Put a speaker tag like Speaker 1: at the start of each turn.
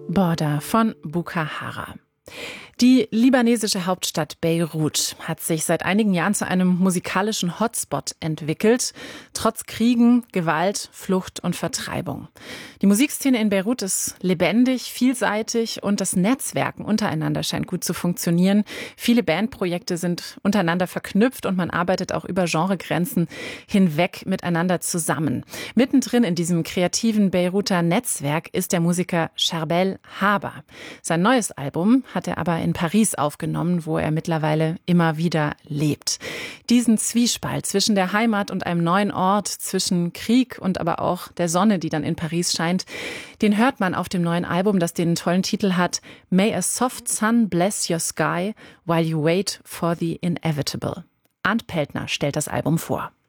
Speaker 1: Border von Bukahara. Die libanesische Hauptstadt Beirut hat sich seit einigen Jahren zu einem musikalischen Hotspot entwickelt, trotz Kriegen, Gewalt, Flucht und Vertreibung. Die Musikszene in Beirut ist lebendig, vielseitig und das Netzwerken untereinander scheint gut zu funktionieren. Viele Bandprojekte sind untereinander verknüpft und man arbeitet auch über Genregrenzen hinweg miteinander zusammen. Mittendrin in diesem kreativen Beiruter Netzwerk ist der Musiker Charbel Haber. Sein neues Album hat er aber in Paris aufgenommen, wo er mittlerweile immer wieder lebt. Diesen Zwiespalt zwischen der Heimat und einem neuen Ort, zwischen Krieg und aber auch der Sonne, die dann in Paris scheint, den hört man auf dem neuen Album, das den tollen Titel hat May a soft sun bless your sky while you wait for the inevitable. Arndt Peltner stellt das Album vor.